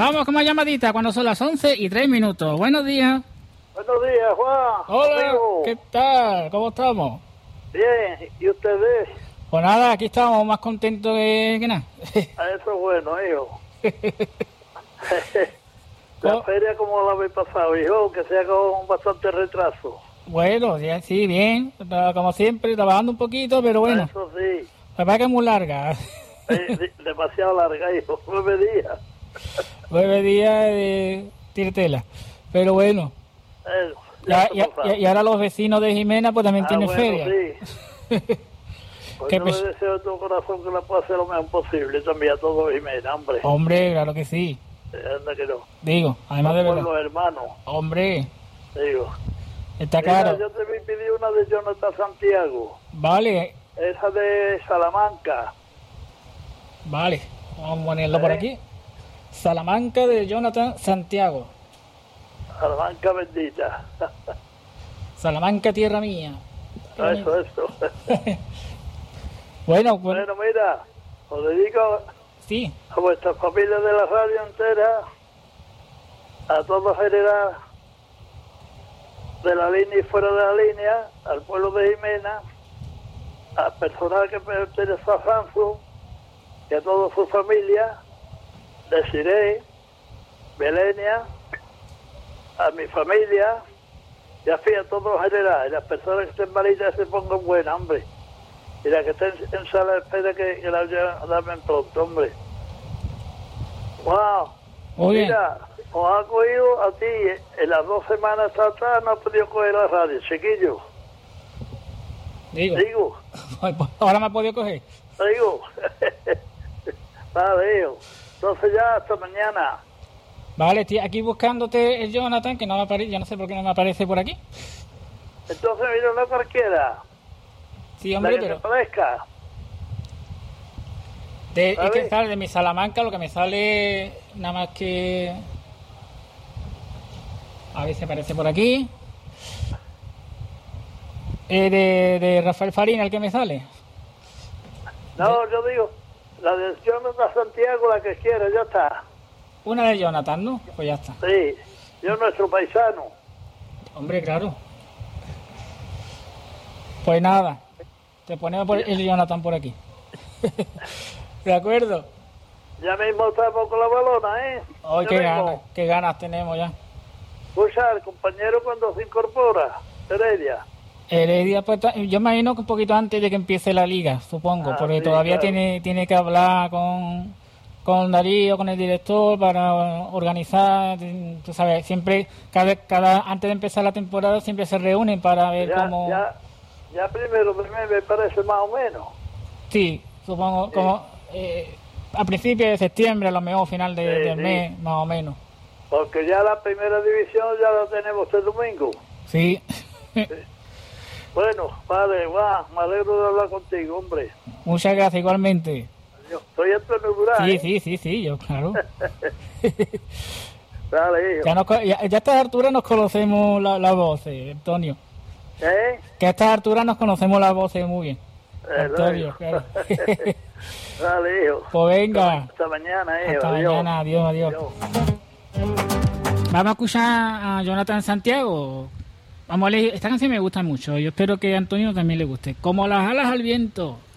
Vamos con más llamadita cuando son las 11:03. Buenos días. Buenos días, Juan. Hola, Amigo. ¿qué tal? ¿Cómo estamos? Bien, ¿y ustedes? Pues nada, aquí estamos más contentos que nada. Eso es bueno, hijo. La feria, como la habéis pasado, hijo? Que sea con bastante retraso. Bueno, ya, sí, bien, como siempre, trabajando un poquito, pero bueno, Eso sí. la verdad que es muy larga. Demasiado larga, hijo. 9 días. 9 días de tirtela, pero bueno. Y ahora los vecinos de Jimena pues también tienen bueno, feria. Sí. Pues yo le deseo de todo corazón que la pueda hacer lo mejor posible también a todos Jimena, hombre. Hombre, claro que sí. Anda que no. Digo, además de verdad. Los hermanos. Hombre. Digo. Está claro. Yo te pedí una de Jonathan Santiago. Vale. Esa de Salamanca. Vale, vamos a ponerlo por aquí. Salamanca de Jonathan Santiago. Salamanca bendita. Salamanca, tierra mía. Eso. Bueno, mira, os dedico sí. A vuestra familia de la radio entera, a todo general de la línea y fuera de la línea, al pueblo de Jimena, al personal que pertenece a Samsung y a toda su familia, de Siré, Belenia, a mi familia, y así a todo general, y las personas que estén malitas se pongan buenas, hombre. Y las que estén en sala de espera que la llamen pronto, hombre. ¡Wow! Mira, os ha cogido a ti en las 2 semanas atrás, no has podido coger la radio, chiquillo. Digo. Ahora me ha podido coger. Digo. Vale, hijo. Entonces ya, hasta mañana. Vale, estoy aquí buscándote el Jonathan, que no me aparece, yo no sé por qué no me aparece por aquí. Entonces, mira, no cualquiera. Sí, hombre, la que pero... te parezca. Es que sale de mi Salamanca, lo que me sale nada más que... A ver si aparece por aquí. De Rafael Farina, el que me sale. No, yo digo, la de Jonathan Santiago, la que quiera, ya está. Una de Jonathan, ¿no? Pues ya está. Sí, yo nuestro paisano. Hombre, claro. Pues nada, te ponemos el Jonathan por aquí. ¿De acuerdo? Ya mismo estamos con la balona, ¿eh? Hoy qué ganas tenemos ya. Escucha, el compañero cuando se incorpora, Heredia, pues yo me imagino que un poquito antes de que empiece la liga, supongo, porque sí, todavía claro. tiene que hablar con Darío, con el director, para organizar, tú sabes, siempre, antes de empezar la temporada, siempre se reúnen para ver cómo... Ya primero de mes me parece más o menos. Sí, supongo, sí. Como a principios de septiembre, a lo mejor final del mes, más o menos. Porque ya la primera división ya la tenemos este domingo. Sí. Bueno, vale, me alegro de hablar contigo, hombre. Muchas gracias, igualmente. Adiós. Soy Antonio Durán. Sí, yo, claro. Dale, hijo. Ya a estas alturas nos conocemos la voz, Antonio. Que a estas alturas nos conocemos las voces muy bien. Antonio, claro. Dale, hijo. Pues venga. Hasta mañana, hijo. Hasta mañana, adiós. Vamos a escuchar a Jonathan Santiago. Vamos a leer. Esta canción me gusta mucho. Yo espero que a Antonio también le guste. Como las alas al viento.